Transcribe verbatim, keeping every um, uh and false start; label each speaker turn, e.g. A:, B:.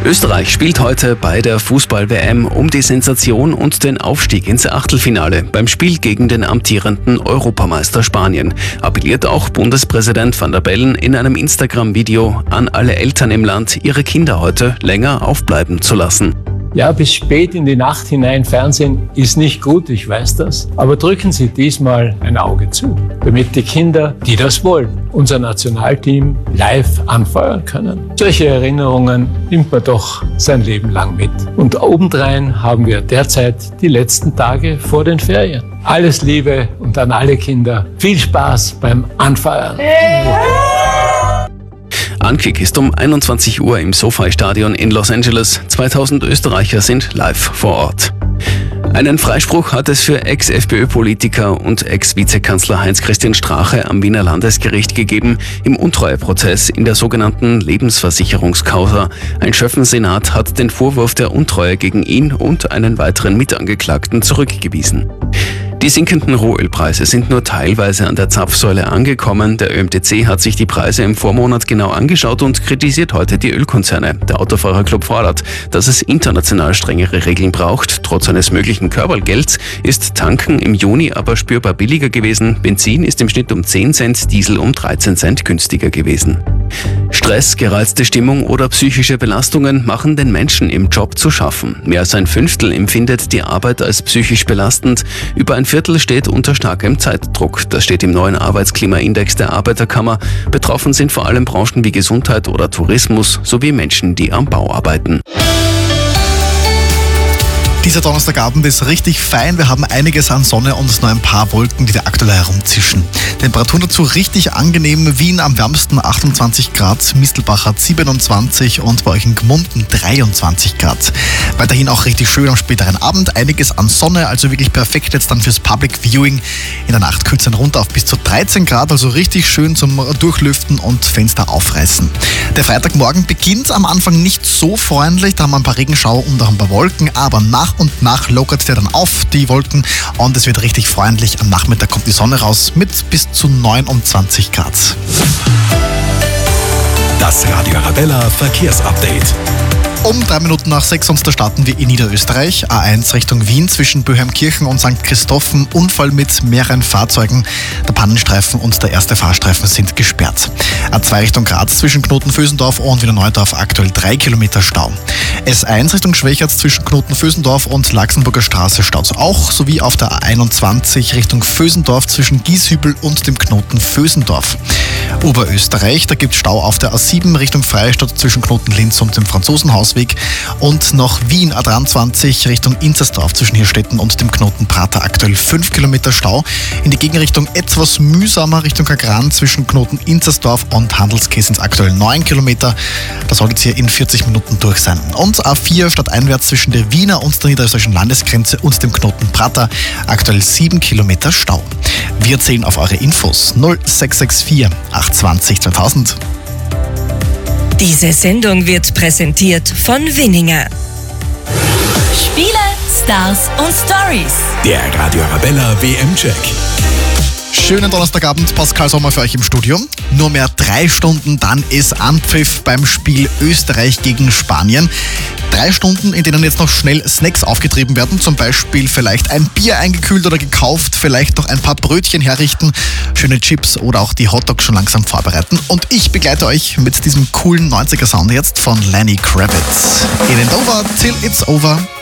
A: Österreich spielt heute bei der Fußball-W M um die Sensation und den Aufstieg ins Achtelfinale beim Spiel gegen den amtierenden Europameister Spanien. Appelliert auch Bundespräsident Van der Bellen in einem Instagram-Video an alle Eltern im Land, ihre Kinder heute länger aufbleiben zu lassen.
B: Ja, bis spät in die Nacht hinein Fernsehen ist nicht gut, ich weiß das. Aber drücken Sie diesmal ein Auge zu, damit die Kinder, die das wollen, unser Nationalteam live anfeuern können. Solche Erinnerungen nimmt man doch sein Leben lang mit. Und obendrein haben wir derzeit die letzten Tage vor den Ferien. Alles Liebe und an alle Kinder viel Spaß beim Anfeuern.
A: Ankick ist um einundzwanzig Uhr im SoFi-Stadion in Los Angeles. zweitausend Österreicher sind live vor Ort. Einen Freispruch hat es für Ex-FPÖ-Politiker und Ex-Vizekanzler Heinz-Christian Strache am Wiener Landesgericht gegeben im Untreueprozess in der sogenannten Lebensversicherungskausa. Ein Schöffensenat hat den Vorwurf der Untreue gegen ihn und einen weiteren Mitangeklagten zurückgewiesen. Die sinkenden Rohölpreise sind nur teilweise an der Zapfsäule angekommen. Der Ö M T C hat sich die Preise im Vormonat genau angeschaut und kritisiert heute die Ölkonzerne. Der Autofahrerclub fordert, dass es international strengere Regeln braucht. Trotz eines möglichen Körbalgelds ist Tanken im Juni aber spürbar billiger gewesen. Benzin ist im Schnitt um zehn Cent, Diesel um dreizehn Cent günstiger gewesen. Stress, gereizte Stimmung oder psychische Belastungen machen den Menschen im Job zu schaffen. Mehr als ein Fünftel empfindet die Arbeit als psychisch belastend. Über ein Viertel steht unter starkem Zeitdruck. Das steht im neuen Arbeitsklimaindex der Arbeiterkammer. Betroffen sind vor allem Branchen wie Gesundheit oder Tourismus sowie Menschen, die am Bau arbeiten.
C: Dieser Donnerstagabend ist richtig fein. Wir haben einiges an Sonne und nur ein paar Wolken, die da aktuell herumzischen. Temperaturen dazu richtig angenehm. Wien am wärmsten achtundzwanzig Grad, Mistelbach hat siebenundzwanzig und bei euch in Gmunden dreiundzwanzig Grad. Weiterhin auch richtig schön am späteren Abend. Einiges an Sonne, also wirklich perfekt jetzt dann fürs Public Viewing. In der Nacht kühlt es dann runter auf bis zu dreizehn Grad, also richtig schön zum Durchlüften und Fenster aufreißen. Der Freitagmorgen beginnt am Anfang nicht so freundlich. Da haben wir ein paar Regenschauer und auch ein paar Wolken, aber nach und nach lockert der dann auf, die Wolken, und es wird richtig freundlich. Am Nachmittag kommt die Sonne raus mit bis zu neunundzwanzig Grad.
D: Das Radio Arabella Verkehrsupdate.
C: Um drei Minuten nach sechs und da starten wir in Niederösterreich. A eins Richtung Wien zwischen Böheimkirchen und Sankt Christophen. Unfall mit mehreren Fahrzeugen. Der Pannenstreifen und der erste Fahrstreifen sind gesperrt. A zwei Richtung Graz zwischen Knoten-Vösendorf und Wiener Neudorf aktuell drei Kilometer Stau. S eins Richtung Schwächert zwischen Knoten-Vösendorf und Laxenburger Straße staut auch, sowie auf der A einundzwanzig Richtung Vösendorf zwischen Gieshübel und dem Knoten Vösendorf. Oberösterreich, da gibt es Stau auf der A sieben Richtung Freistadt zwischen Knoten-Linz und dem Franzosenhausweg und noch Wien A dreiundzwanzig Richtung Inzersdorf zwischen Hirstetten und dem Knoten Prater aktuell fünf Kilometer Stau. In die Gegenrichtung etwas mühsamer Richtung Kagran zwischen Knoten Inzersdorf und Handelskessens aktuell neun Kilometer. Da solltet ihr in vierzig Minuten durch sein. Und A vier stadteinwärts zwischen der Wiener und der niederösterreichischen Landesgrenze und dem Knoten Prater aktuell sieben Kilometer Stau. Wir zählen auf eure Infos null sechs sechs vier acht zwei null zweitausend.
E: Diese Sendung wird präsentiert von Winninger.
F: Spiele, Stars und Stories.
D: Der Radio Arabella W M-Check.
C: Schönen Donnerstagabend, Pascal Sommer für euch im Studio. Nur mehr drei Stunden, dann ist Anpfiff beim Spiel Österreich gegen Spanien. Drei Stunden, in denen jetzt noch schnell Snacks aufgetrieben werden, zum Beispiel vielleicht ein Bier eingekühlt oder gekauft, vielleicht noch ein paar Brötchen herrichten, schöne Chips oder auch die Hotdogs schon langsam vorbereiten. Und ich begleite euch mit diesem coolen neunziger Sound jetzt von Lenny Kravitz. It ain't over till it's over.